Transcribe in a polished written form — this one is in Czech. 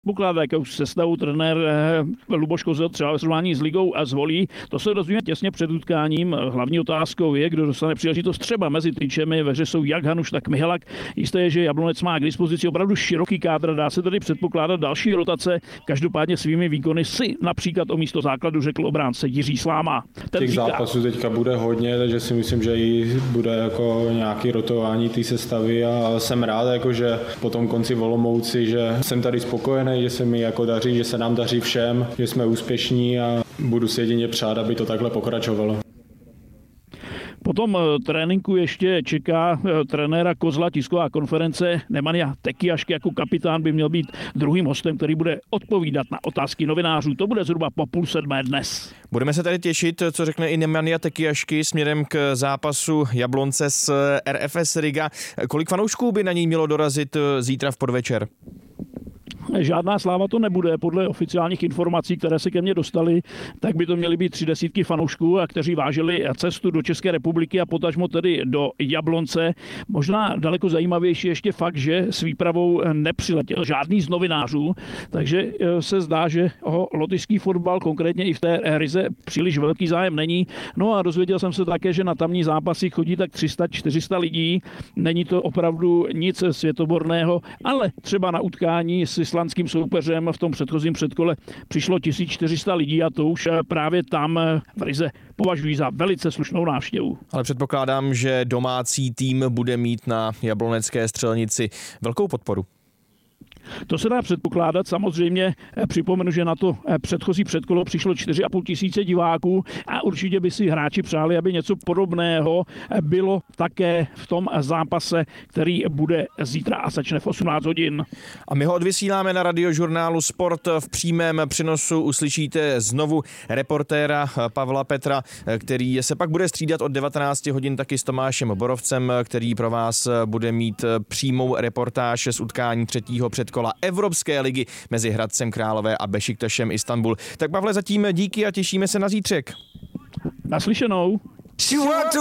Pokládá, jakou sestavu trenér Luboš Kozel třeba ve srovnání s ligou a zvolí. To se dozvíme těsně před utkáním. Hlavní otázkou je, kdo dostane příležitost třeba mezi tyčemi. Ve hře jsou jak Hanuš, tak Mihalak. Jisté je, že Jablonec má k dispozici opravdu široký kádr. Dá se tedy předpokládat další rotace. Každopádně svými výkony si například o místo základu řekl obránce Jiří Sláma. Těch zápasů teďka bude hodně, takže si myslím, že i bude jako nějaký rotování té sestavy a jsem rád, jako že po tom konci v Olomouci, že jsem tady spokojený, že se mi jako daří, že se nám daří všem, že jsme úspěšní a budu si jedině přát, aby to takhle pokračovalo. Po tom tréninku ještě čeká trenéra Kozla tisková konference. Nemanja Tekiašky jako kapitán by měl být druhým hostem, který bude odpovídat na otázky novinářů. To bude zhruba po 6:30 dnes. Budeme se tady těšit, co řekne i Nemanja Tekiašky směrem k zápasu Jablonce s RFS Riga. Kolik fanoušků by na něj mělo dorazit zítra v podvečer? Žádná sláva to nebude. Podle oficiálních informací, které se ke mně dostaly, tak by to měly být 30 fanoušků, kteří vážili cestu do České republiky a potažmo tedy do Jablonce. Možná daleko zajímavější ještě fakt, že s výpravou nepřiletěl žádný z novinářů, takže se zdá, že o lotyšský fotbal, konkrétně i v té Rize, příliš velký zájem není. No a dozvěděl jsem se také, že na tamní zápasy chodí tak 300-400 lidí. Není to opravdu nic světoborného, ale třeba na utkání s islandským soupeřem v tom předchozím předkole přišlo 1400 lidí a to už právě tam v Rize považují za velice slušnou návštěvu. Ale předpokládám, že domácí tým bude mít na jablonecké střelnici velkou podporu. To se dá předpokládat. Samozřejmě připomenu, že na to předchozí předkolo přišlo 4,5 tisíce diváků a určitě by si hráči přáli, aby něco podobného bylo také v tom zápase, který bude zítra a začne v 18 hodin. A my ho odvysíláme na radiožurnálu Sport. V přímém přenosu uslyšíte znovu reportéra Pavla Petra, který se pak bude střídat od 19 hodin taky s Tomášem Borovcem, který pro vás bude mít přímou reportáž z utkání třetího předkola Evropské ligy mezi Hradcem Králové a Bešiktašem Istanbul. Tak Pavle, zatím díky a těšíme se na zítřek. Naslyšenou.